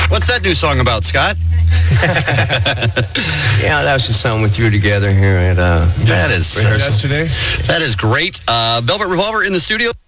What's that new song about, Scott? Yeah, that was just something we threw together here at That is rehearsal. Yesterday. That is great. Velvet Revolver in the studio.